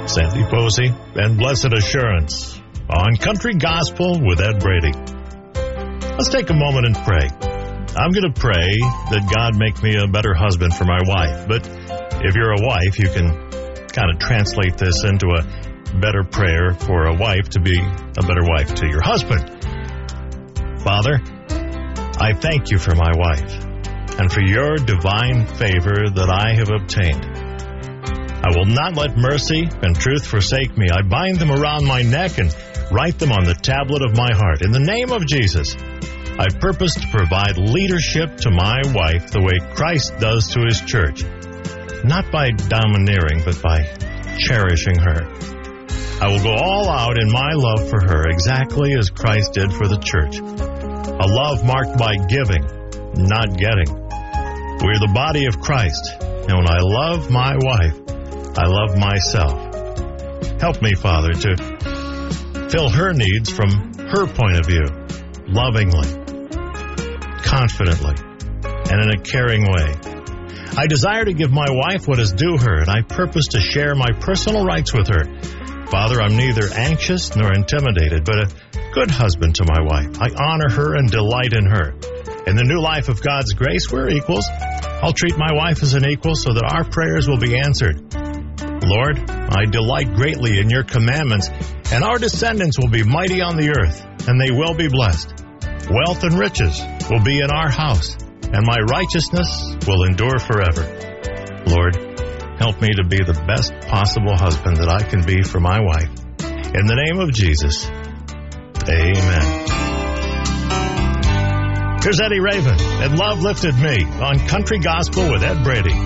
Sandy Posey and Blessed Assurance on Country Gospel with Ed Brady. Let's take a moment and pray. I'm going to pray that God make me a better husband for my wife. But if you're a wife, you can kind of translate this into a better prayer for a wife to be a better wife to your husband. Father, I thank you for my wife and for your divine favor that I have obtained. I will not let mercy and truth forsake me. I bind them around my neck and write them on the tablet of my heart. In the name of Jesus, I purpose to provide leadership to my wife the way Christ does to his church, not by domineering, but by cherishing her. I will go all out in my love for her, exactly as Christ did for the church. A love marked by giving, not getting. We're the body of Christ, and when I love my wife, I love myself. Help me, Father, to fill her needs from her point of view, lovingly, confidently, and in a caring way. I desire to give my wife what is due her, and I purpose to share my personal rights with her. Father, I'm neither anxious nor intimidated, but a good husband to my wife. I honor her and delight in her. In the new life of God's grace, we're equals. I'll treat my wife as an equal so that our prayers will be answered. Lord, I delight greatly in your commandments, and our descendants will be mighty on the earth, and they will be blessed. Wealth and riches will be in our house, and my righteousness will endure forever. Lord, help me to be the best possible husband that I can be for my wife. In the name of Jesus, amen. Here's Eddie Raven and Love Lifted Me on Country Gospel with Ed Brady.